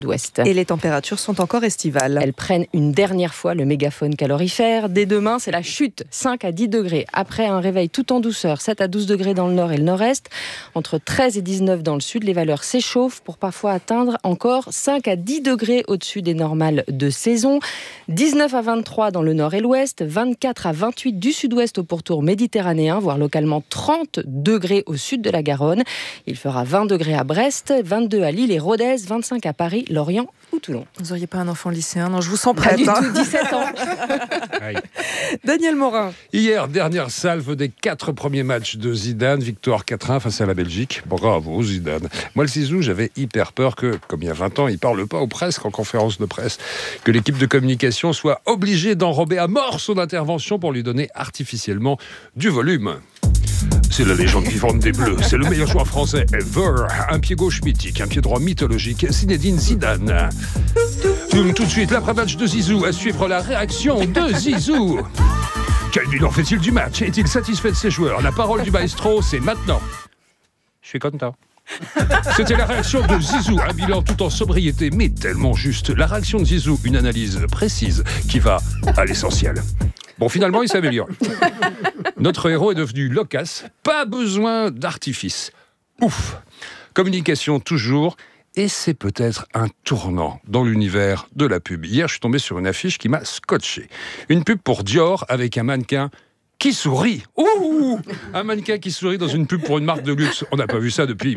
Ouest. Et les températures sont encore estivales. Elles prennent une dernière fois le mégaphone calorifère. Dès demain, c'est la chute, 5 à 10 degrés. Après un réveil tout en douceur, 7 à 12 degrés dans le nord et le nord-est. Entre 13 et 19 dans le sud, les valeurs s'échauffent pour parfois atteindre encore 5 à 10 degrés au-dessus des normales de saison. 19 à 23 dans le nord et l'ouest, 24 à 28 du sud-ouest au pourtour méditerranéen, voire localement 30 degrés au sud de la Garonne. Il fera 20 degrés à Brest, 22 à Lille et Rodez, 25 à Paris, Lorient ou Toulon. Vous n'auriez pas un enfant lycéen? Non, je vous sens prête. Pas du tout, 17 ans. Daniel Morin. Hier, dernière salve des 4 premiers matchs de Zidane. Victoire 4-1 face à la Belgique. Bravo Zidane. Moi, le Zizou, j'avais hyper peur que, comme il y a 20 ans, il ne parle pas ou presque en conférence de presse, que l'équipe de communication soit obligée d'enrober à mort son intervention pour lui donner artificiellement du volume. C'est la légende vivante des Bleus. C'est le meilleur joueur français ever. Un pied gauche mythique, un pied droit mythologique. Zinedine Zidane. Tout de suite, l'après-match de Zizou. À suivre la réaction de Zizou. Quel bilan fait-il du match? Est-il satisfait de ses joueurs? La parole du maestro, c'est maintenant. Je suis content. C'était la réaction de Zizou, un bilan tout en sobriété, mais tellement juste. La réaction de Zizou, une analyse précise qui va à l'essentiel. Bon, finalement, il s'améliore. Notre héros est devenu loquace, pas besoin d'artifice. Ouf! Communication toujours, et c'est peut-être un tournant dans l'univers de la pub. Hier, je suis tombé sur une affiche qui m'a scotché. Une pub pour Dior avec un mannequin qui sourit. Ouh! Un mannequin qui sourit dans une pub pour une marque de luxe. On n'a pas vu ça depuis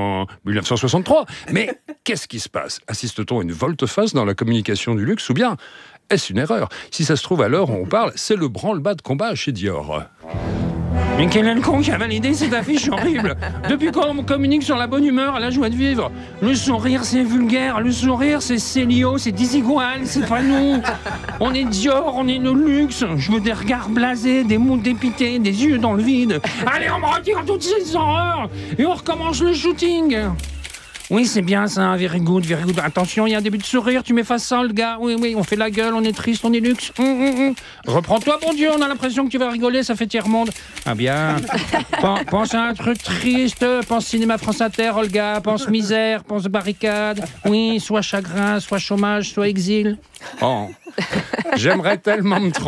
1963. Mais qu'est-ce qui se passe? Assiste-t-on à une volte-face dans la communication du luxe ou bien est-ce une erreur? Si ça se trouve, à l'heure où on parle, c'est le branle-bas de combat chez Dior. Mais quel est le con qui a validé cette affiche horrible? Depuis quand on communique sur la bonne humeur et la joie de vivre? Le sourire, c'est vulgaire. Le sourire, c'est Célio, c'est Desigual, c'est pas nous. On est Dior, on est le luxe. Je veux des regards blasés, des mots dépités, des yeux dans le vide. Allez, on me retire toutes ces horreurs et on recommence le shooting. Oui, c'est bien ça, very good, very good. Attention, il y a un début de sourire, tu m'effaces ça, le gars. Oui, on fait la gueule, on est triste, on est luxe. Reprends-toi, bon Dieu, on a l'impression que tu vas rigoler, ça fait tiers-monde. Ah bien. Pense à un truc triste, pense cinéma France Inter, Olga, pense misère, pense barricade. Oui, soit chagrin, soit chômage, soit exil. Oh. J'aimerais tellement me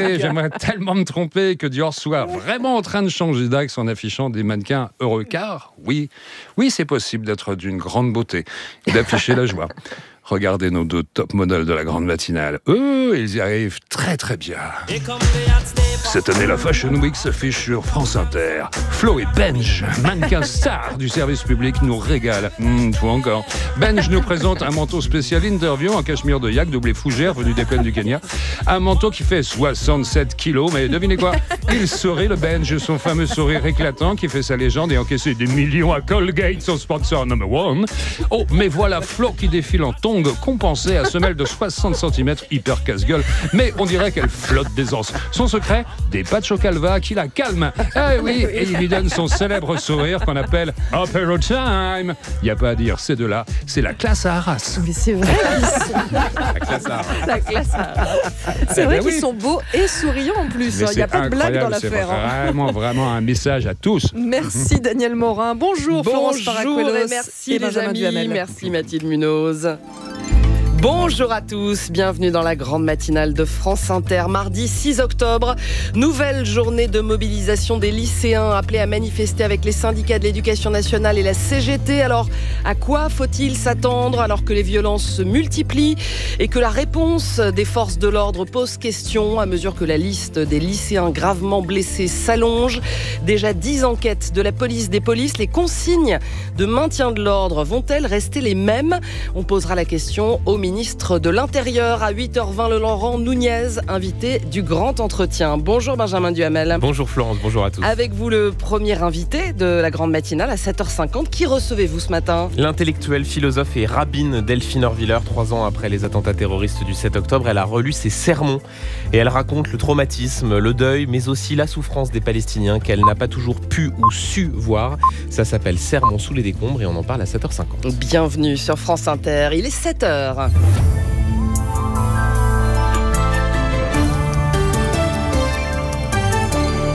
tromper que Dior soit vraiment en train de changer d'axe en affichant des mannequins heureux, car oui, c'est possible d'être d'une grande beauté et d'afficher la joie. Regardez nos 2 top modèles de la grande matinale. Eux, ils y arrivent très très bien. Cette année, la Fashion Week s'affiche sur France Inter. Flo et Benj, mannequins stars du service public, nous régalent. Faut encore. Benj nous présente un manteau spécial interview en cachemire de yak, doublé fougère, venu des plaines du Kenya. Un manteau qui fait 67 kilos, mais devinez quoi? Il sourit, le Benj, son fameux sourire éclatant qui fait sa légende et encaissé des millions à Colgate, son sponsor number 1. Oh, mais voilà Flo qui défile en tongs, compensée à semelle de 60 cm, hyper casse-gueule, mais on dirait qu'elle flotte d'aisance. Son secret, des patchs au calva qui la calment. Ah oui, et il lui donne son célèbre sourire qu'on appelle Apéro Time. Il n'y a pas à dire, ces deux-là, c'est la classe à Arras. Mais c'est vrai. La classe à Arras. La classe à Arras. C'est vrai qu'ils sont beaux et souriants en plus. Il n'y a pas de blague dans l'affaire. C'est vraiment un message à tous. Merci Daniel Morin. Bonjour Florence Paracuelos. Merci les amis. Merci Mathilde Munoz. Bonjour à tous, bienvenue dans la grande matinale de France Inter. Mardi 6 octobre, nouvelle journée de mobilisation des lycéens appelés à manifester avec les syndicats de l'éducation nationale et la CGT. Alors, à quoi faut-il s'attendre alors que les violences se multiplient et que la réponse des forces de l'ordre pose question à mesure que la liste des lycéens gravement blessés s'allonge? Déjà 10 enquêtes de la police des polices. Les consignes de maintien de l'ordre vont-elles rester les mêmes? On posera la question au ministre de l'Intérieur à 8h20, le Laurent Nunez, invité du grand entretien. Bonjour Benjamin Duhamel. Bonjour Florence, bonjour à tous. Avec vous le premier invité de la grande matinale à 7h50. Qui recevez-vous ce matin? L'intellectuelle, philosophe et rabbine Delphine Orwiller. 3 ans après les attentats terroristes du 7 octobre, elle a relu ses sermons et elle raconte le traumatisme, le deuil, mais aussi la souffrance des Palestiniens qu'elle n'a pas toujours pu ou su voir. Ça s'appelle Sermons sous les décombres et on en parle à 7h50. Bienvenue sur France Inter, il est 7h.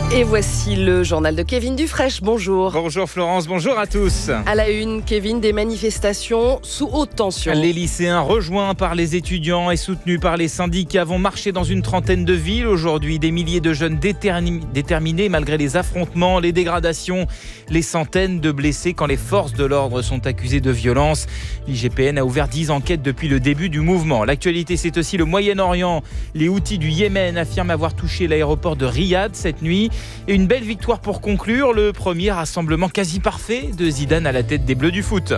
Et voici le journal de Kevin Dufraîche. Bonjour. Bonjour Florence, bonjour à tous. À la une, Kevin, des manifestations sous haute tension. Les lycéens rejoints par les étudiants et soutenus par les syndicats vont marcher dans une trentaine de villes. Aujourd'hui, des milliers de jeunes déterminés malgré les affrontements, les dégradations, les centaines de blessés quand les forces de l'ordre sont accusées de violence. L'IGPN a ouvert 10 enquêtes depuis le début du mouvement. L'actualité, c'est aussi le Moyen-Orient. Les Houthis du Yémen affirment avoir touché l'aéroport de Riyad cette nuit. Et une belle victoire pour conclure, le premier rassemblement quasi parfait de Zidane à la tête des Bleus du foot.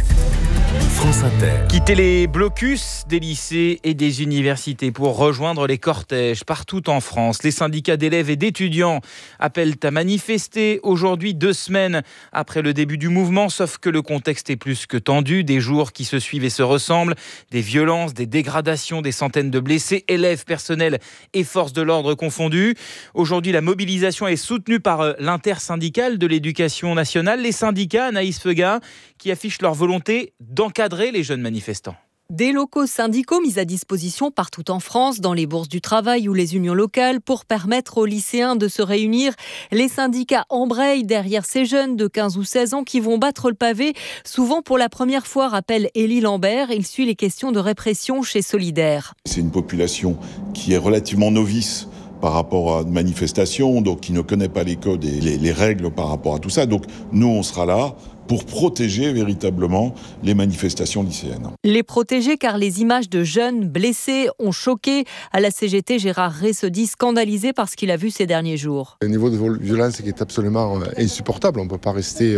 France Inter. Quitter les blocus des lycées et des universités pour rejoindre les cortèges partout en France. Les syndicats d'élèves et d'étudiants appellent à manifester aujourd'hui, 2 semaines après le début du mouvement, sauf que le contexte est plus que tendu. Des jours qui se suivent et se ressemblent, des violences, des dégradations, des centaines de blessés, élèves, personnels et forces de l'ordre confondus. Aujourd'hui, la mobilisation est soutenue par l'intersyndicale de l'éducation nationale, les syndicats, Anaïs Feuga, qui affichent leur volonté d'encadrer les jeunes manifestants. Des locaux syndicaux mis à disposition partout en France, dans les bourses du travail ou les unions locales, pour permettre aux lycéens de se réunir. Les syndicats embrayent derrière ces jeunes de 15 ou 16 ans qui vont battre le pavé, souvent pour la première fois, rappelle Élie Lambert. Il suit les questions de répression chez Solidaire. C'est une population qui est relativement novice par rapport à une manifestation, donc qui ne connaît pas les codes et les règles par rapport à tout ça. Donc nous, on sera là pour protéger véritablement les manifestations lycéennes. Les protéger car les images de jeunes blessés ont choqué. À la CGT, Gérard Rey se dit scandalisé par ce qu'il a vu ces derniers jours. Le niveau de violence qui est absolument insupportable. On ne peut pas rester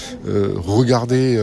regarder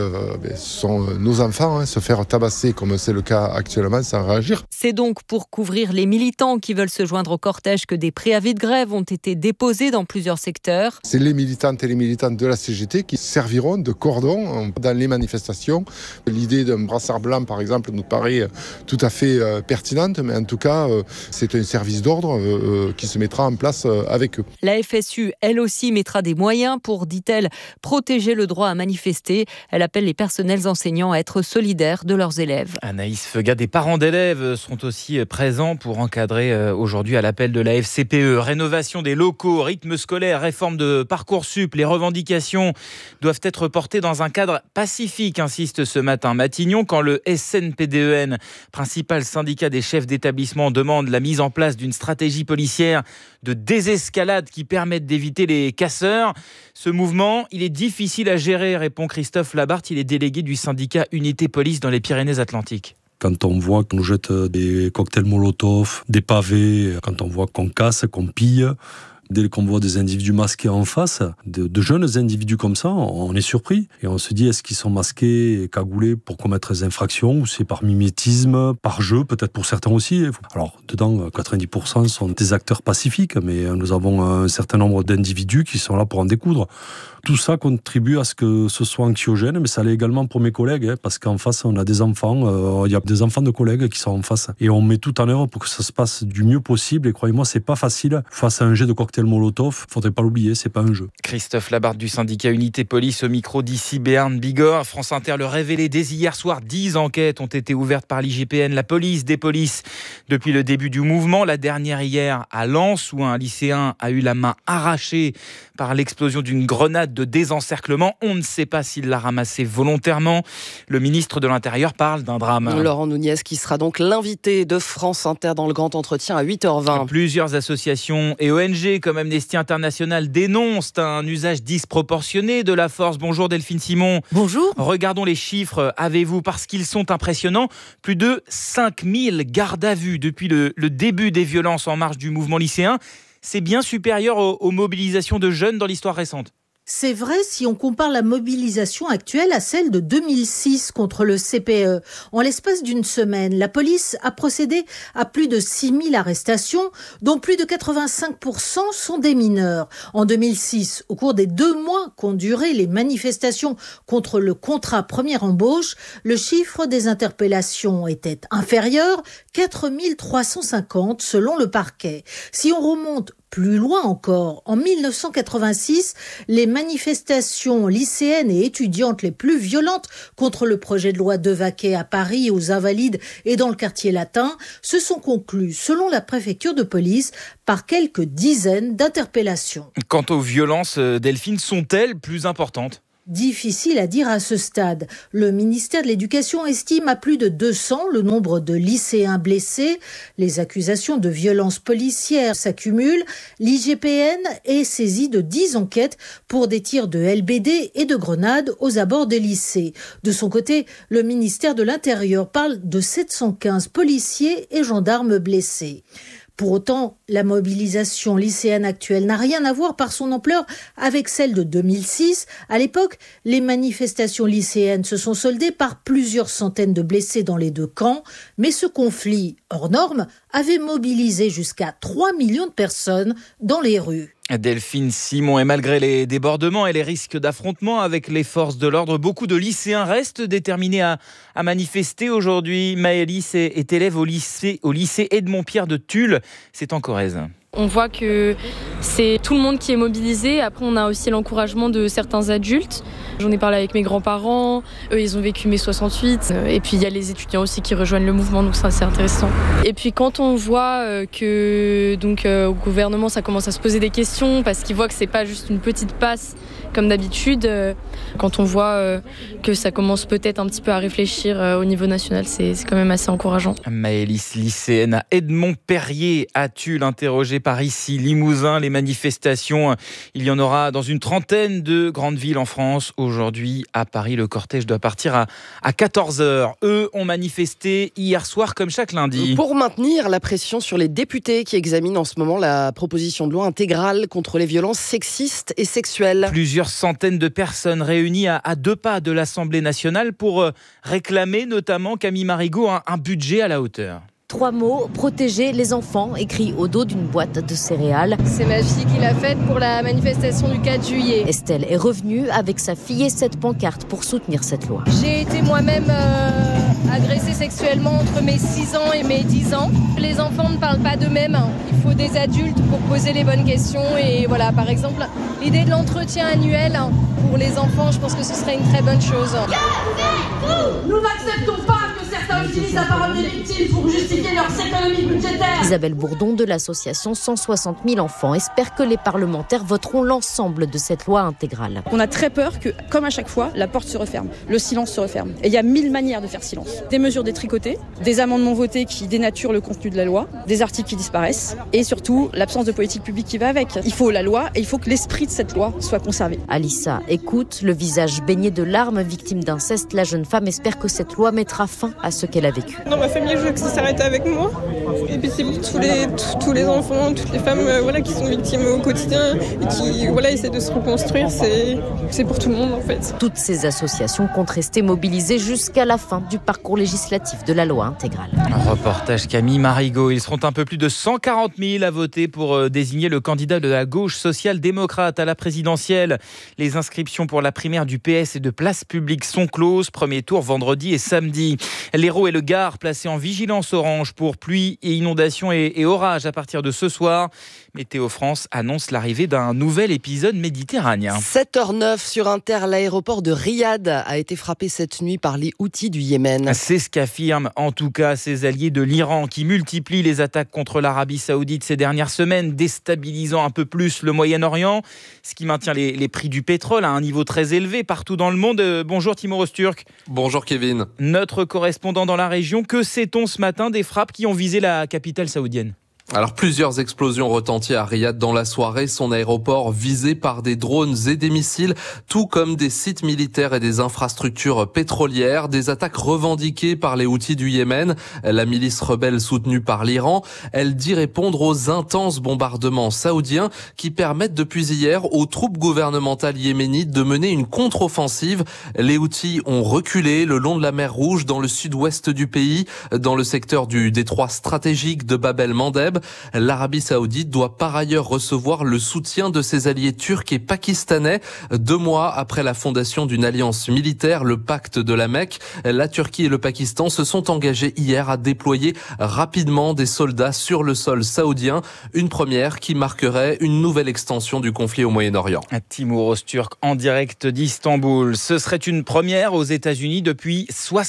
nos enfants se faire tabasser comme c'est le cas actuellement sans réagir. C'est donc pour couvrir les militants qui veulent se joindre au cortège que des préavis de grève ont été déposés dans plusieurs secteurs. C'est les militantes et les militants de la CGT qui serviront de cordon dans les manifestations. L'idée d'un brassard blanc, par exemple, nous paraît tout à fait pertinente, mais en tout cas, c'est un service d'ordre qui se mettra en place avec eux. La FSU, elle aussi, mettra des moyens pour, dit-elle, protéger le droit à manifester. Elle appelle les personnels enseignants à être solidaires de leurs élèves. Anaïs Feuga, des parents d'élèves seront aussi présents pour encadrer aujourd'hui à l'appel de la FCPE. Rénovation des locaux, rythme scolaire, réforme de Parcoursup, les revendications doivent être portées dans un cadre pacifique, insiste ce matin Matignon, quand le SNPDEN, principal syndicat des chefs d'établissement, demande la mise en place d'une stratégie policière de désescalade qui permette d'éviter les casseurs. Ce mouvement, il est difficile à gérer, répond Christophe Labarthe, il est délégué du syndicat Unité Police dans les Pyrénées-Atlantiques. Quand on voit qu'on nous jette des cocktails Molotov, des pavés, quand on voit qu'on casse, qu'on pille, dès qu'on voit des individus masqués en face, de jeunes individus comme ça, on est surpris. Et on se dit, est-ce qu'ils sont masqués et cagoulés pour commettre des infractions ou c'est par mimétisme, par jeu, peut-être pour certains aussi. Alors, dedans, 90% sont des acteurs pacifiques, mais nous avons un certain nombre d'individus qui sont là pour en découdre. Tout ça contribue à ce que ce soit anxiogène, mais ça l'est également pour mes collègues, parce qu'en face, on a des enfants, il y a des enfants de collègues qui sont en face. Et on met tout en œuvre pour que ça se passe du mieux possible. Et croyez-moi, c'est pas facile. Face à un jet de cocktail Molotov, faudrait pas l'oublier, c'est pas un jeu. Christophe Labarthe du syndicat Unité Police au micro d'ici Béarn Bigorre. France Inter le révélait dès hier soir. 10 enquêtes ont été ouvertes par l'IGPN, la police, des polices, depuis le début du mouvement. La dernière hier à Lens, où un lycéen a eu la main arrachée par l'explosion d'une grenade de désencerclement. On ne sait pas s'il l'a ramassée volontairement. Le ministre de l'Intérieur parle d'un drame. Laurent Nunez qui sera donc l'invité de France Inter dans le grand entretien à 8h20. Plusieurs associations et ONG comme Amnesty International dénoncent un usage disproportionné de la force. Bonjour Delphine Simon. Bonjour. Regardons les chiffres, avez-vous, parce qu'ils sont impressionnants. Plus de 5000 gardes à vue depuis le début des violences en marge du mouvement lycéen. C'est bien supérieur aux mobilisations de jeunes dans l'histoire récente. C'est vrai si on compare la mobilisation actuelle à celle de 2006 contre le CPE. En l'espace d'une semaine, la police a procédé à plus de 6000 arrestations, dont plus de 85% sont des mineurs. En 2006, au cours des 2 mois qu'ont duré les manifestations contre le contrat première embauche, le chiffre des interpellations était inférieur, 4350 selon le parquet. Si on remonte Plus loin encore, en 1986, les manifestations lycéennes et étudiantes les plus violentes contre le projet de loi Devaquet à Paris, aux Invalides et dans le quartier latin se sont conclues, selon la préfecture de police, par quelques dizaines d'interpellations. Quant aux violences, Delphine, sont-elles plus importantes ? Difficile à dire à ce stade. Le ministère de l'Éducation estime à plus de 200 le nombre de lycéens blessés. Les accusations de violences policières s'accumulent. L'IGPN est saisie de 10 enquêtes pour des tirs de LBD et de grenades aux abords des lycées. De son côté, le ministère de l'Intérieur parle de 715 policiers et gendarmes blessés. Pour autant, la mobilisation lycéenne actuelle n'a rien à voir par son ampleur avec celle de 2006. À l'époque, les manifestations lycéennes se sont soldées par plusieurs centaines de blessés dans les deux camps. Mais ce conflit, hors norme, avait mobilisé jusqu'à 3 millions de personnes dans les rues. Delphine Simon, et malgré les débordements et les risques d'affrontement avec les forces de l'ordre, beaucoup de lycéens restent déterminés à manifester aujourd'hui. Maëlys est élève au lycée Edmond-Pierre de Tulle, c'est en Corrèze. On voit que c'est tout le monde qui est mobilisé. Après, on a aussi l'encouragement de certains adultes. J'en ai parlé avec mes grands-parents. Eux, ils ont vécu mai 68. Et puis, il y a les étudiants aussi qui rejoignent le mouvement. Donc, ça, c'est intéressant. Et puis, quand on voit que au gouvernement, ça commence à se poser des questions parce qu'ils voient que c'est pas juste une petite passe comme d'habitude. Quand on voit que ça commence peut-être un petit peu à réfléchir au niveau national, c'est quand même assez encourageant. Maëlys, lycéenne à Edmond-Perrier à Tulle, interrogée par ici, Limousin. Les manifestations, il y en aura dans une trentaine de grandes villes en France. Aujourd'hui, à Paris, le cortège doit partir à 14h. Eux ont manifesté hier soir comme chaque lundi. Pour maintenir la pression sur les députés qui examinent en ce moment la proposition de loi intégrale contre les violences sexistes et sexuelles. Plusieurs centaines de personnes réunies à 2 pas de l'Assemblée nationale pour réclamer notamment, Camille Marigot, un budget à la hauteur. 3 mots, protéger les enfants, écrits au dos d'une boîte de céréales. C'est ma fille qui l'a faite pour la manifestation du 4 juillet. Estelle est revenue avec sa fille et cette pancarte pour soutenir cette loi. J'ai été moi-même agressée sexuellement entre mes 6 ans et mes 10 ans. Les enfants ne parlent pas d'eux-mêmes. Il faut des adultes pour poser les bonnes questions. Et voilà, par exemple, l'idée de l'entretien annuel pour les enfants, je pense que ce serait une très bonne chose. Nous n'acceptons pas que certains utilisent la parole des victimes pour justifier leurs économies budgétaires. Isabelle Bourdon de l'association 160 000 enfants espère que les parlementaires voteront l'ensemble de cette loi intégrale. On a très peur que, comme à chaque fois, la porte se referme, le silence se referme. Et il y a 1000 manières de faire silence. Des mesures détricotées, des amendements votés qui dénaturent le contenu de la loi, des articles qui disparaissent et surtout l'absence de politique publique qui va avec. Il faut la loi et il faut que l'esprit de cette loi soit conservé. Alissa écoute, le visage baigné de larmes, victime d'inceste, la jeune femme espère que cette loi mettra fin à ce qu'elle a vécu. Dans ma famille, je veux que ça s'arrête avec moi. Et puis c'est pour tous les enfants, toutes les femmes qui sont victimes au quotidien et qui essaient de se reconstruire. C'est pour tout le monde en fait. Toutes ces associations comptent rester mobilisées jusqu'à la fin du parcours législatif de la loi intégrale. Un reportage Camille Marigot. Ils seront un peu plus de 140 000 à voter pour désigner le candidat de la gauche social-démocrate à la présidentielle. Les inscriptions pour la primaire du PS et de Place Publique sont closes. Premier tour vendredi et samedi. L'Hérault et le Gard placés en vigilance orange pour pluie et inondations et orages à partir de ce soir. Météo France annonce l'arrivée d'un nouvel épisode méditerranéen. 7h09 sur Inter, l'aéroport de Riyad a été frappé cette nuit par les Houthis du Yémen. C'est ce qu'affirment en tout cas ses alliés de l'Iran qui multiplient les attaques contre l'Arabie Saoudite ces dernières semaines, déstabilisant un peu plus le Moyen-Orient, ce qui maintient les prix du pétrole à un niveau très élevé partout dans le monde. Bonjour Timo Rosturk. Bonjour Kevin. Notre correspondant dans la région, que sait-on ce matin des frappes qui ont visé la capitale saoudienne ? Alors plusieurs explosions retenties à Riyad dans la soirée, son aéroport visé par des drones et des missiles, tout comme des sites militaires et des infrastructures pétrolières, des attaques revendiquées par les Houthis du Yémen, la milice rebelle soutenue par l'Iran. Elle dit répondre aux intenses bombardements saoudiens qui permettent depuis hier aux troupes gouvernementales yéménites de mener une contre-offensive. Les Houthis ont reculé le long de la mer Rouge dans le sud-ouest du pays, dans le secteur du détroit stratégique de Bab el-Mandeb. Maghreb. L'Arabie Saoudite doit par ailleurs recevoir le soutien de ses alliés turcs et pakistanais. 2 mois après la fondation d'une alliance militaire, le pacte de la Mecque, la Turquie et le Pakistan se sont engagés hier à déployer rapidement des soldats sur le sol saoudien. Une première qui marquerait une nouvelle extension du conflit au Moyen-Orient. Timur Öztürk en direct d'Istanbul. Ce serait une première aux États-Unis depuis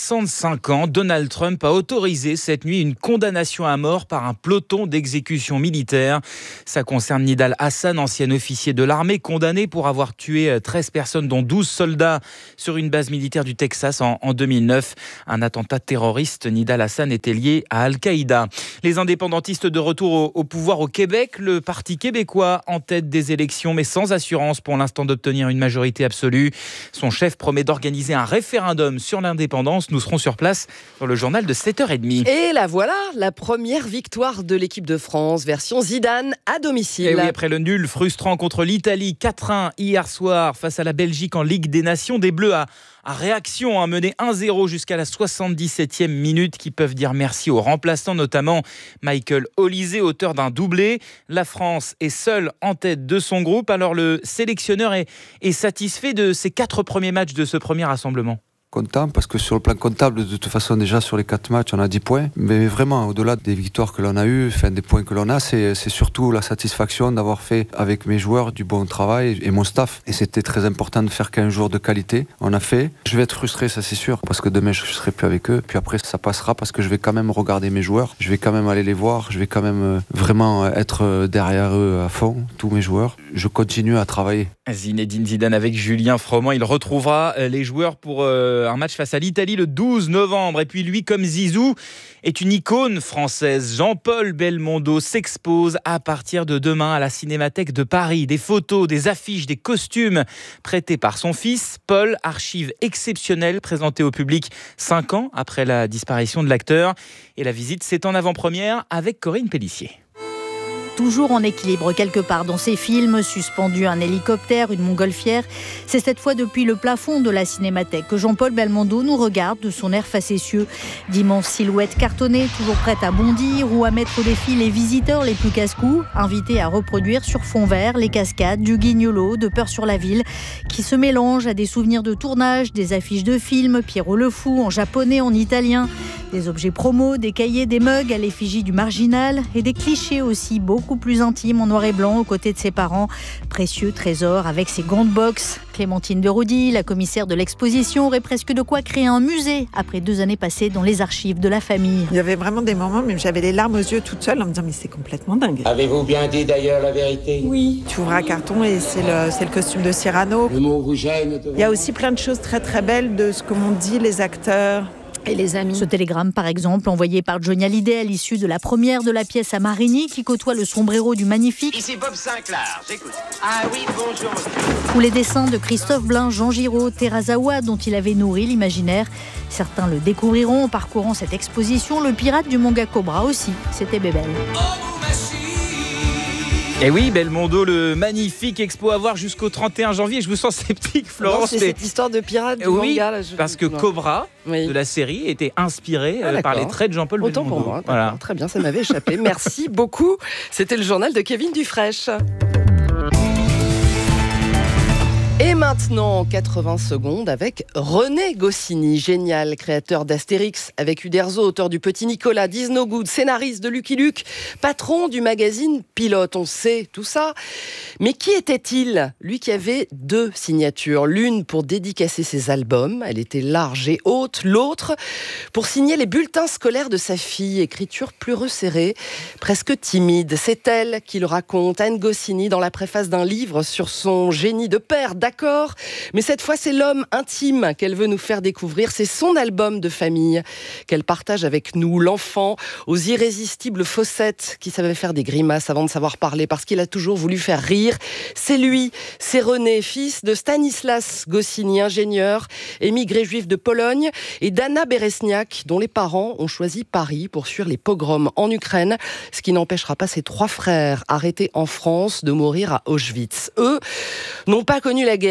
65 ans. Donald Trump a autorisé cette nuit une condamnation à mort par un peloton d'exécution militaire. Ça concerne Nidal Hassan, ancien officier de l'armée, condamné pour avoir tué 13 personnes, dont 12 soldats, sur une base militaire du Texas en 2009. Un attentat terroriste. Nidal Hassan était lié à Al-Qaïda. Les indépendantistes de retour au pouvoir au Québec. Le Parti québécois en tête des élections, mais sans assurance pour l'instant d'obtenir une majorité absolue. Son chef promet d'organiser un référendum sur l'indépendance. Nous serons sur place dans le journal de 7h30. Et la voilà, la première victoire de l'équipe de France, version Zidane à domicile. Et oui, après le nul frustrant contre l'Italie, 4-1 hier soir face à la Belgique en Ligue des Nations, des Bleus à réaction, mené 1-0 jusqu'à la 77e minute, qui peuvent dire merci aux remplaçants, notamment Michael Olise, auteur d'un doublé. La France est seule en tête de son groupe. Alors le sélectionneur est satisfait de ses 4 premiers matchs de ce premier rassemblement. Content parce que sur le plan comptable, de toute façon, déjà sur les 4 matchs, on a 10 points. Mais vraiment, au-delà des victoires que l'on a eues, des points que l'on a, c'est surtout la satisfaction d'avoir fait avec mes joueurs du bon travail et mon staff. Et c'était très important de faire 15 jours de qualité. On a fait. Je vais être frustré, ça c'est sûr, parce que demain je ne serai plus avec eux. Puis après, ça passera parce que je vais quand même regarder mes joueurs. Je vais quand même aller les voir. Je vais quand même vraiment être derrière eux à fond, tous mes joueurs. Je continue à travailler. Zinedine Zidane avec Julien Froment. Il retrouvera les joueurs pour un match face à l'Italie le 12 novembre. Et puis lui, comme Zizou, est une icône française. Jean-Paul Belmondo s'expose à partir de demain à la Cinémathèque de Paris. Des photos, des affiches, des costumes prêtés par son fils. Paul, archive exceptionnelle présentée au public 5 ans après la disparition de l'acteur. Et la visite, c'est en avant-première avec Corinne Pellissier. Toujours en équilibre quelque part dans ses films, suspendu un hélicoptère, une montgolfière. C'est cette fois depuis le plafond de la Cinémathèque que Jean-Paul Belmondo nous regarde de son air facétieux. D'immenses silhouettes cartonnées, toujours prêtes à bondir ou à mettre au défi les visiteurs les plus casse-cou, invités à reproduire sur fond vert les cascades du Guignolo de Peur sur la ville, qui se mélangent à des souvenirs de tournage, des affiches de films, Pierrot le Fou en japonais, en italien, des objets promos, des cahiers, des mugs à l'effigie du marginal et des clichés aussi beaucoup plus intimes en noir et blanc aux côtés de ses parents. Précieux trésor avec ses gants de boxe. Clémentine de Roudy, la commissaire de l'exposition, aurait presque de quoi créer un musée après 2 années passées dans les archives de la famille. Il y avait vraiment des moments, même j'avais les larmes aux yeux toute seule en me disant mais c'est complètement dingue. Avez-vous bien dit d'ailleurs la vérité ? Oui. Tu ouvres un carton et c'est le costume de Cyrano. Le mot vous gêne ? Il y a aussi plein de choses très très belles de ce que m'ont dit les acteurs. Et les amis. Ce télégramme, par exemple, envoyé par Johnny Hallyday à l'issue de la première de la pièce à Marigny, qui côtoie le sombrero du Magnifique. Ici Bob Sinclair, j'écoute. Ah oui, bonjour. Ou les dessins de Christophe Blain, Jean Giraud, Terazawa, dont il avait nourri l'imaginaire. Certains le découvriront en parcourant cette exposition. Le pirate du manga Cobra aussi, c'était Bébel. Et oui, Belmondo, le magnifique expo à voir jusqu'au 31 janvier. Je vous sens sceptique, Florence. C'est cette histoire de pirate du manga. Là, parce que Cobra, de la série, était inspiré par les traits de Jean-Paul Belmondo. Autant pour moi. Voilà. Très bien, ça m'avait échappé. Merci beaucoup. C'était le journal de Kevin Dufraîche. Et maintenant, 80 secondes avec René Goscinny, génial, créateur d'Astérix avec Uderzo, auteur du Petit Nicolas, Disno Good, scénariste de Lucky Luke, patron du magazine Pilote, on sait tout ça. Mais qui était-il ? Lui qui avait 2 signatures, l'une pour dédicacer ses albums, elle était large et haute, l'autre pour signer les bulletins scolaires de sa fille, écriture plus resserrée, presque timide. C'est elle qui le raconte, Anne Goscinny, dans la préface d'un livre sur son génie de père, d'accord, mais cette fois c'est l'homme intime qu'elle veut nous faire découvrir, c'est son album de famille qu'elle partage avec nous, l'enfant aux irrésistibles fossettes qui savait faire des grimaces avant de savoir parler parce qu'il a toujours voulu faire rire. C'est lui, c'est René, fils de Stanislas Goscinny, ingénieur, émigré juif de Pologne, et d'Anna Beresniak, dont les parents ont choisi Paris pour fuir les pogroms en Ukraine, ce qui n'empêchera pas ses 3 frères arrêtés en France de mourir à Auschwitz. Eux n'ont pas connu la guerre,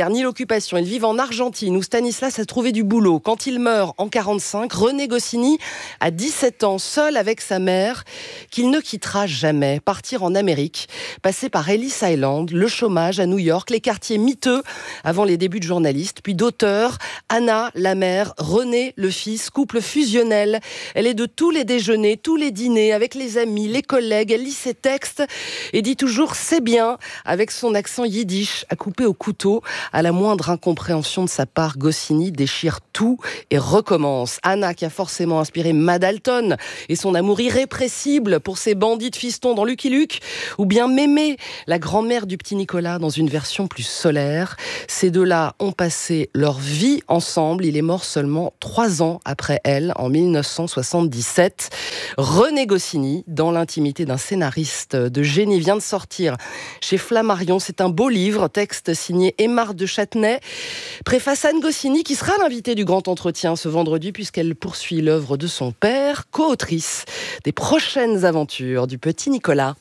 guerre ni l'occupation. Ils vivent en Argentine où Stanislas a trouvé du boulot. Quand il meurt en 1945, René Goscinny a 17 ans, seul avec sa mère, qu'il ne quittera jamais. Partir en Amérique, passer par Ellis Island, le chômage à New York, les quartiers miteux avant les débuts de journaliste, puis d'auteur. Anna, la mère, René, le fils, couple fusionnel. Elle est de tous les déjeuners, tous les dîners, avec les amis, les collègues. Elle lit ses textes et dit toujours « c'est bien » avec son accent yiddish à couper au couteau. À la moindre incompréhension de sa part, Goscinny déchire tout et recommence. Anna, qui a forcément inspiré Mad Alton et son amour irrépressible pour ses bandits de fistons dans Lucky Luke, ou bien Mémé, la grand-mère du petit Nicolas dans une version plus solaire. Ces deux-là ont passé leur vie ensemble. Il est mort seulement 3 ans après elle, en 1977. René Goscinny, dans l'intimité d'un scénariste de génie, vient de sortir chez Flammarion. C'est un beau livre, texte signé Aymar de Châtenay. Préface Anne Goscinny, qui sera l'invitée du Grand Entretien ce vendredi, puisqu'elle poursuit l'œuvre de son père, co-autrice des prochaines aventures du petit Nicolas.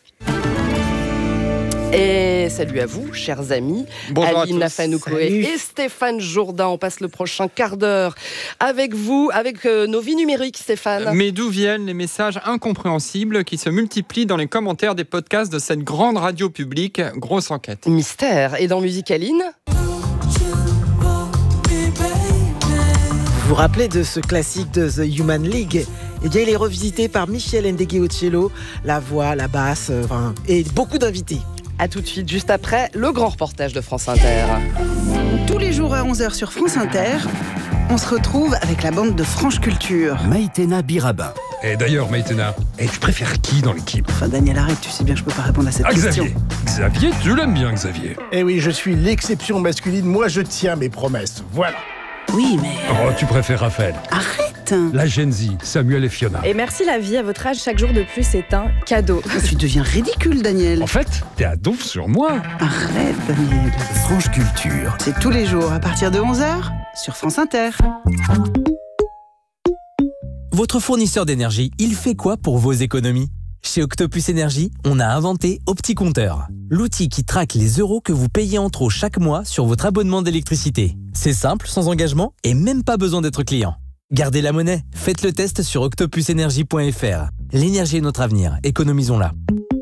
Et salut à vous, chers amis. Bonjour Aline Lafanoukoé et Stéphane Jourdain. On passe le prochain quart d'heure avec vous, avec nos vies numériques, Stéphane. Mais d'où viennent les messages incompréhensibles qui se multiplient dans les commentaires des podcasts de cette grande radio publique? Grosse enquête. Mystère. Et dans Musicaline? Vous vous rappelez de ce classique de The Human League? Eh bien, il est revisité par Michel Ndegeocello, la voix, la basse, et beaucoup d'invités. A tout de suite, juste après, le grand reportage de France Inter. Tous les jours à 11h sur France Inter, on se retrouve avec la bande de Franche Culture. Maïtena Birabin. Et d'ailleurs, Maïtena, tu préfères qui dans l'équipe? Enfin, Daniel, arrête, tu sais bien que je peux pas répondre à cette question. Xavier, tu l'aimes bien, Xavier. Eh oui, je suis l'exception masculine, moi je tiens mes promesses, voilà. Oui, mais... Oh, tu préfères Raphaël. Arrête. La Gen Z, Samuel et Fiona. Et merci la vie, à votre âge, chaque jour de plus est un cadeau. Tu deviens ridicule, Daniel. En fait, t'es à donf sur moi. Arrête, Daniel. Franche Culture. C'est tous les jours, à partir de 11h, sur France Inter. Votre fournisseur d'énergie, il fait quoi pour vos économies? Chez Octopus Énergie, on a inventé OptiCompteur, l'outil qui traque les euros que vous payez en trop chaque mois sur votre abonnement d'électricité. C'est simple, sans engagement et même pas besoin d'être client. Gardez la monnaie, faites le test sur octopusenergie.fr. L'énergie est notre avenir, économisons-la.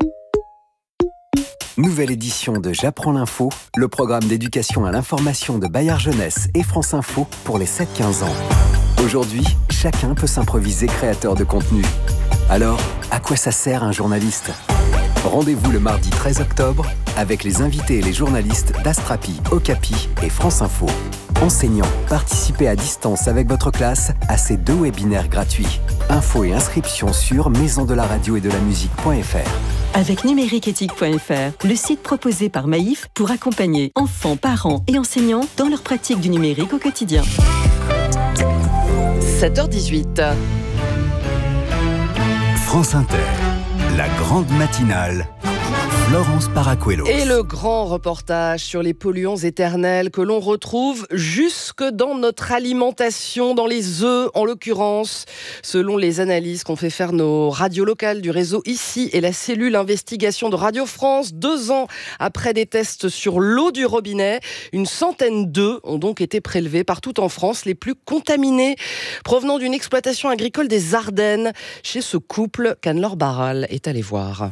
Nouvelle édition de J'apprends l'info, le programme d'éducation à l'information de Bayard Jeunesse et France Info pour les 7-15 ans. Aujourd'hui, chacun peut s'improviser créateur de contenu. Alors, à quoi ça sert un journaliste ? Rendez-vous le mardi 13 octobre avec les invités et les journalistes d'Astrapi, Okapi et France Info. Enseignants, participez à distance avec votre classe à ces 2 webinaires gratuits. Infos et inscriptions sur maisondelaradio-et-de-la-musique.fr. Avec numériqueéthique.fr, le site proposé par Maïf pour accompagner enfants, parents et enseignants dans leur pratique du numérique au quotidien. 7h18. France Inter, la grande matinale. Florence Paracuelos. Et le grand reportage sur les polluants éternels que l'on retrouve jusque dans notre alimentation, dans les œufs en l'occurrence. Selon les analyses qu'ont fait faire nos radios locales du réseau ICI et la cellule investigation de Radio France, 2 ans après des tests sur l'eau du robinet, une centaine d'œufs ont donc été prélevés partout en France, les plus contaminés, provenant d'une exploitation agricole des Ardennes. Chez ce couple qu'Anne-Laure Barral est allée voir.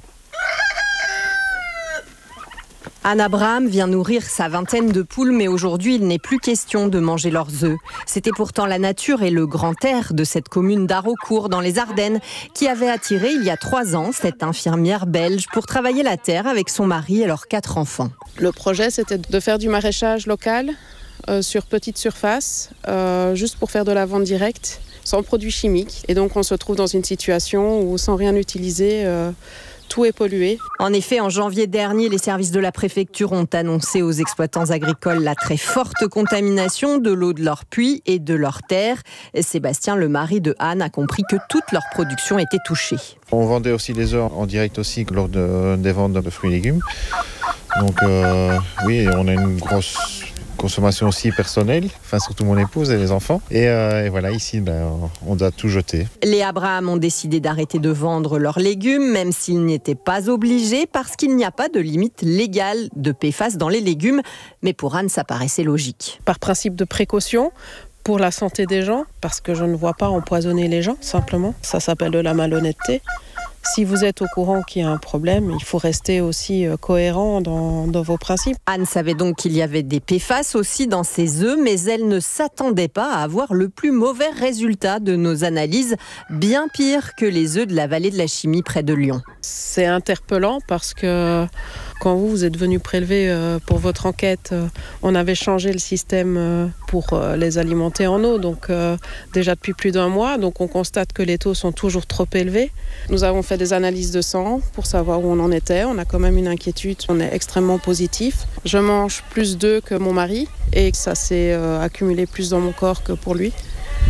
Anne Abraham vient nourrir sa vingtaine de poules, mais aujourd'hui, il n'est plus question de manger leurs œufs. C'était pourtant la nature et le grand air de cette commune d'Haraucourt, dans les Ardennes, qui avait attiré il y a 3 ans cette infirmière belge pour travailler la terre avec son mari et leurs 4 enfants. Le projet, c'était de faire du maraîchage local sur petite surface, juste pour faire de la vente directe, sans produits chimiques. Et donc, on se trouve dans une situation où, sans rien utiliser, tout est pollué. En effet, en janvier dernier, les services de la préfecture ont annoncé aux exploitants agricoles la très forte contamination de l'eau de leurs puits et de leurs terres. Sébastien, le mari de Anne, a compris que toute leur production était touchée. On vendait aussi les œufs en direct aussi lors des ventes de fruits et légumes. Donc oui, on a une grosse consommation aussi personnelle, enfin surtout mon épouse et les enfants. Et voilà, ici, on doit tout jeter. Les Abraham ont décidé d'arrêter de vendre leurs légumes, même s'ils n'étaient pas obligés, parce qu'il n'y a pas de limite légale de PFAS dans les légumes. Mais pour Anne, ça paraissait logique. Par principe de précaution, pour la santé des gens, parce que je ne vois pas empoisonner les gens, simplement. Ça s'appelle de la malhonnêteté. Si vous êtes au courant qu'il y a un problème, il faut rester aussi cohérent dans vos principes. Anne savait donc qu'il y avait des PFAS aussi dans ses œufs, mais elle ne s'attendait pas à avoir le plus mauvais résultat de nos analyses, bien pire que les œufs de la vallée de la Chimie près de Lyon. C'est interpellant parce que quand vous êtes venu prélever pour votre enquête, on avait changé le système pour les alimenter en eau, donc déjà depuis plus d'1 mois, donc on constate que les taux sont toujours trop élevés. Nous avons fait des analyses de sang pour savoir où on en était. On a quand même une inquiétude, on est extrêmement positif. Je mange plus d'œufs que mon mari et ça s'est accumulé plus dans mon corps que pour lui.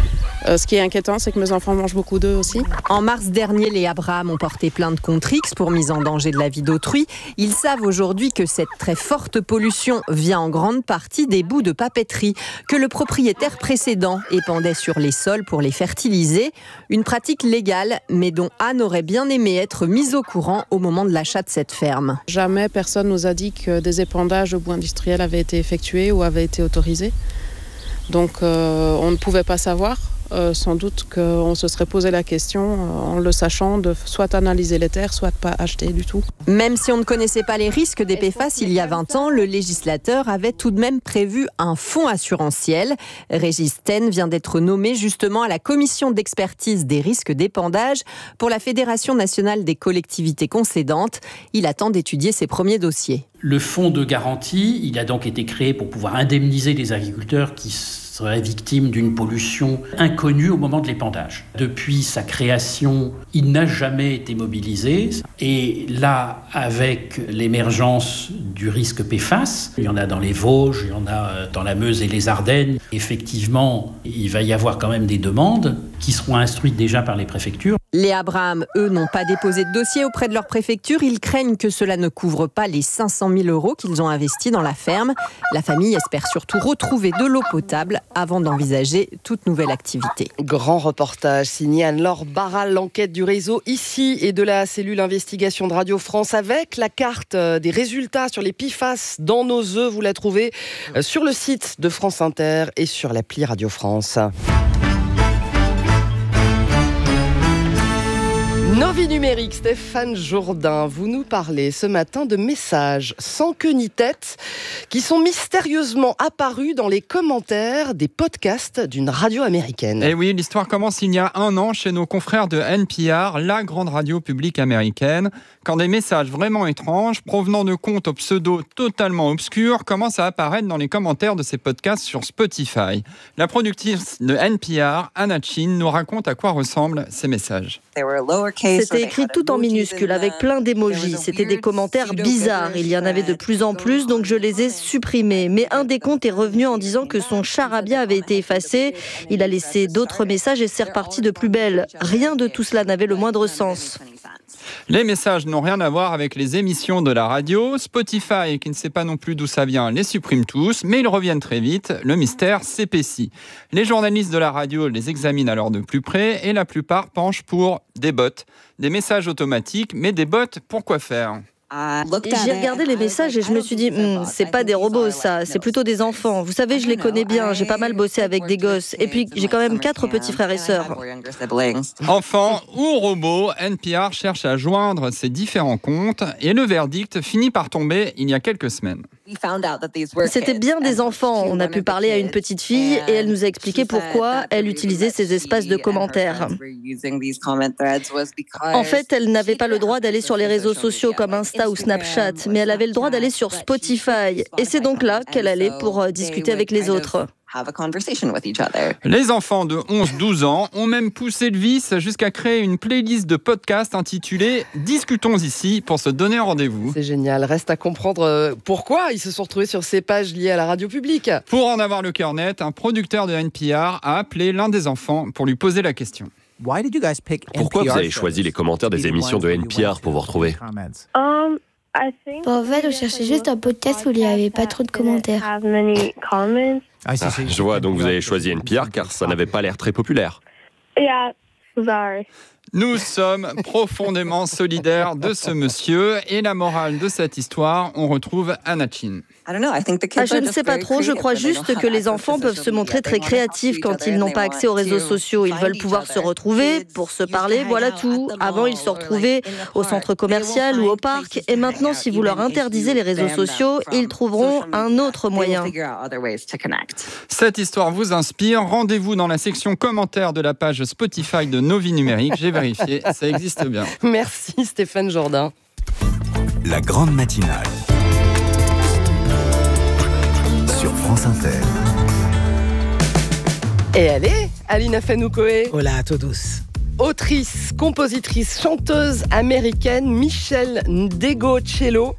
Ce qui est inquiétant, c'est que mes enfants mangent beaucoup d'œufs aussi. En mars dernier, les Abraham ont porté plainte contre X pour mise en danger de la vie d'autrui. Ils savent aujourd'hui que cette très forte pollution vient en grande partie des bouts de papeterie que le propriétaire précédent épandait sur les sols pour les fertiliser. Une pratique légale, mais dont Anne aurait bien aimé être mise au courant au moment de l'achat de cette ferme. Jamais personne nous a dit que des épandages de bois industriels avaient été effectués ou avaient été autorisés. Donc on ne pouvait pas savoir. Sans doute qu'on se serait posé la question, en le sachant, de soit analyser les terres, soit de pas acheter du tout. Même si on ne connaissait pas les risques des PFAS il y a 20 ans, le législateur avait tout de même prévu un fonds assurantiel. Régis Ten vient d'être nommé justement à la commission d'expertise des risques d'épandage pour la Fédération nationale des collectivités concédantes. Il attend d'étudier ses premiers dossiers. Le fonds de garantie, il a donc été créé pour pouvoir indemniser les agriculteurs qui seraient victimes d'une pollution inconnue au moment de l'épandage. Depuis sa création, il n'a jamais été mobilisé. Et là, avec l'émergence du risque PFAS, il y en a dans les Vosges, il y en a dans la Meuse et les Ardennes. Effectivement, il va y avoir quand même des demandes qui seront instruites déjà par les préfectures. Les Abraham, eux, n'ont pas déposé de dossier auprès de leur préfecture. Ils craignent que cela ne couvre pas les 500 000 € qu'ils ont investis dans la ferme. La famille espère surtout retrouver de l'eau potable avant d'envisager toute nouvelle activité. Grand reportage signé Anne-Laure Barral, l'enquête du réseau ici et de la cellule investigation de Radio France avec la carte des résultats sur les PFAS dans nos œufs. Vous la trouvez sur le site de France Inter et sur l'appli Radio France. Nos vies numériques, Stéphane Jourdain, vous nous parlez ce matin de messages sans queue ni tête qui sont mystérieusement apparus dans les commentaires des podcasts d'une radio américaine. Et oui, l'histoire commence il y a 1 an chez nos confrères de NPR, la grande radio publique américaine, quand des messages vraiment étranges, provenant de comptes au pseudo totalement obscurs, commencent à apparaître dans les commentaires de ces podcasts sur Spotify. La productrice de NPR, Anna Chin, nous raconte à quoi ressemblent ces messages. C'était écrit tout en minuscules, avec plein d'émojis. C'était des commentaires bizarres. Il y en avait de plus en plus, donc je les ai supprimés. Mais un des comptes est revenu en disant que son charabia avait été effacé. Il a laissé d'autres messages et c'est reparti de plus belle. Rien de tout cela n'avait le moindre sens. Les messages n'ont rien à voir avec les émissions de la radio. Spotify, qui ne sait pas non plus d'où ça vient, les supprime tous, mais ils reviennent très vite. Le mystère s'épaissit. Les journalistes de la radio les examinent alors de plus près et la plupart penchent pour des bots. Des messages automatiques, mais des bots, pour quoi faire ? J'ai regardé les messages et je me suis dit, c'est pas des robots ça, c'est plutôt des enfants. Vous savez, je les connais bien, j'ai pas mal bossé avec des gosses. Et puis, j'ai quand même 4 petits frères et sœurs. Enfants ou robots, NPR cherche à joindre ces différents comptes et le verdict finit par tomber il y a quelques semaines. C'était bien des enfants. On a pu parler à une petite fille et elle nous a expliqué pourquoi elle utilisait ces espaces de commentaires. En fait, elle n'avait pas le droit d'aller sur les réseaux sociaux comme Insta ou Snapchat, mais elle avait le droit d'aller sur Spotify. Et c'est donc là qu'elle allait pour discuter avec les autres. Les enfants de 11-12 ans ont même poussé le vice jusqu'à créer une playlist de podcasts intitulée « Discutons ici » pour se donner un rendez-vous. C'est génial, reste à comprendre pourquoi ils se sont retrouvés sur ces pages liées à la radio publique. Pour en avoir le cœur net, un producteur de NPR a appelé l'un des enfants pour lui poser la question. Pourquoi vous avez choisi les commentaires des émissions de NPR pour vous retrouver ? En fait, on cherchait juste un podcast où il n'y avait pas trop de commentaires. Je vois, donc vous avez choisi NPR car ça n'avait pas l'air très populaire. Nous sommes profondément solidaires de ce monsieur. Et la morale de cette histoire, on retrouve Anna Chin. Je ne sais pas trop, je crois juste que les enfants peuvent se montrer très créatifs quand ils n'ont pas accès aux réseaux sociaux. Ils veulent pouvoir se retrouver, pour se parler, voilà tout. Avant, ils se retrouvaient au centre commercial ou au parc. Et maintenant, si vous leur interdisez les réseaux sociaux, ils trouveront un autre moyen. Cette histoire vous inspire. Rendez-vous dans la section commentaires de la page Spotify de Nos Vies Numériques. J'ai vérifié, ça existe bien. Merci Stéphane Jourdain. La grande matinale sur France Inter. Et allez, Alina Fenoukoé. Hola a todos. Autrice, compositrice, chanteuse américaine Michelle Ndegeocello.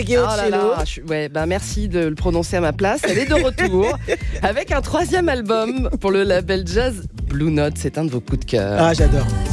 Merci de le prononcer à ma place. Elle est de retour avec un 3e album pour le label jazz Blue Note. C'est un de vos coups de cœur. Ah, j'adore.